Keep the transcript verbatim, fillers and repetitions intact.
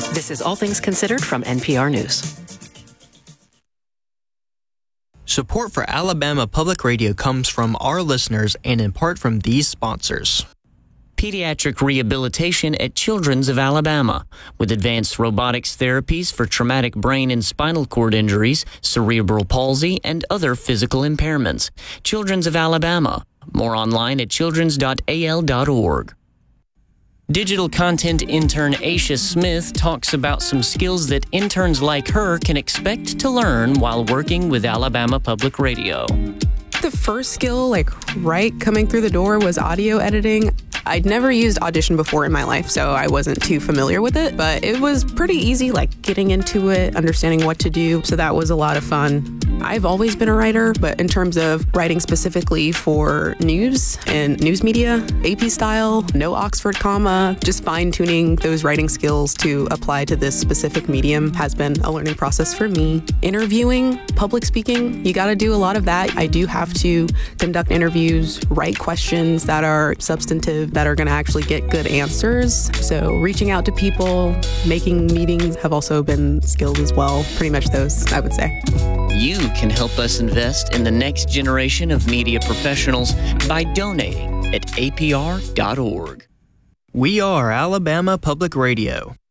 This is All Things Considered from N P R News. Support for Alabama Public Radio comes from our listeners and in part from these sponsors. Pediatric rehabilitation at Children's of Alabama, with advanced robotics therapies for traumatic brain and spinal cord injuries, cerebral palsy, and other physical impairments. Children's of Alabama. More online at childrens dot a l dot org. Digital content intern Aisha Smith talks about some skills that interns like her can expect to learn while working with Alabama Public Radio. The first skill, like right coming through the door, was audio editing. I'd never used Audition before in my life, so I wasn't too familiar with it, but it was pretty easy, like getting into it, understanding what to do, so that was a lot of fun. I've always been a writer, but in terms of writing specifically for news and news media, A P style, no Oxford comma, just fine-tuning those writing skills to apply to this specific medium has been a learning process for me. Interviewing, public speaking, you gotta do a lot of that. I do have to conduct interviews, write questions that are substantive, that are gonna actually get good answers. So reaching out to people, making meetings have also been skills as well. Pretty much those, I would say. You can help us invest in the next generation of media professionals by donating at A P R dot org. We are Alabama Public Radio.